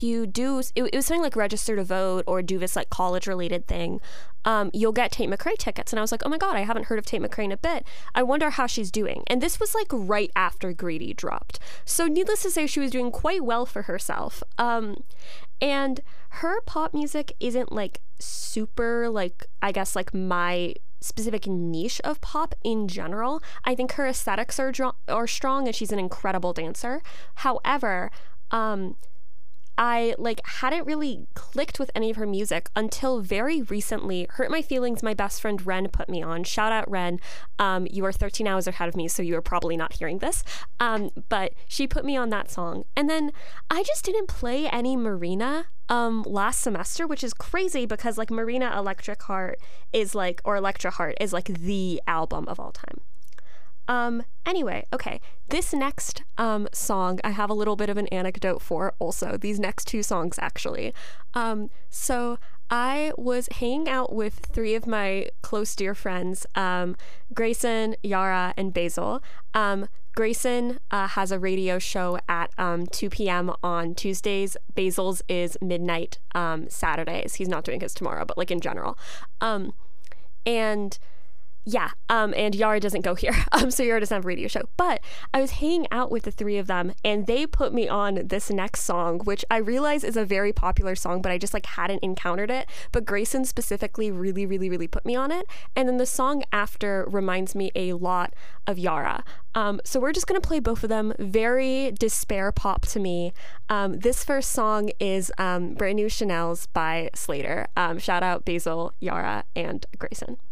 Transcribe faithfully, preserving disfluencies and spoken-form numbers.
you do, it, it was something like register to vote or do this like college related thing, um, you'll get Tate McRae tickets. And I was like, oh my God, I haven't heard of Tate McRae in a bit. I wonder how she's doing. And this was like right after Greedy dropped. So needless to say, she was doing quite well for herself. Um, and her pop music isn't like super like, I guess like my specific niche of pop in general. I think her aesthetics are, dr- are strong and she's an incredible dancer. However, um, I like hadn't really clicked with any of her music until very recently. Hurt My Feelings, my best friend Ren put me on. Shout out Ren. Um, you are thirteen hours ahead of me, so you are probably not hearing this. Um, but she put me on that song. And then I just didn't play any Marina um, last semester, which is crazy because like Marina Electric Heart is like, or Electra Heart is like the album of all time. Um, anyway, okay, this next um, song I have a little bit of an anecdote for also, these next two songs actually. Um, so I was hanging out with three of my close dear friends, um, Grayson, Yara, and Basil. Um, Grayson uh, has a radio show at um, two p.m. on Tuesdays. Basil's is midnight um, Saturdays. He's not doing his tomorrow, but like in general. Um, and Yeah, um, and Yara doesn't go here, um, so Yara doesn't have a radio show. But I was hanging out with the three of them, and they put me on this next song, which I realize is a very popular song, but I just like hadn't encountered it. But Grayson specifically really, really, really put me on it. And then the song after reminds me a lot of Yara. Um, so we're just gonna play both of them. Very despair pop to me. Um, this first song is um, Brand New Chanel's by Slater. Um, shout out Basil, Yara, and Grayson.